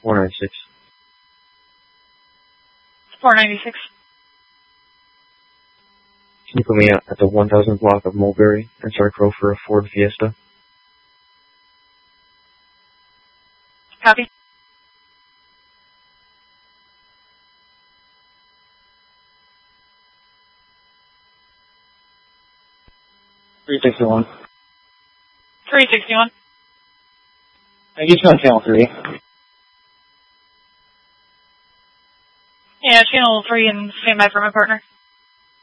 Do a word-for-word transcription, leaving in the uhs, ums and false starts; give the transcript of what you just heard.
four ninety-six. four ninety-six. Can you put me at the one thousand block of Mulberry and Sark Row for a Ford Fiesta? Copy. three sixty-one. three sixty-one. I get you on channel three. Yeah, channel three and stand by for my partner.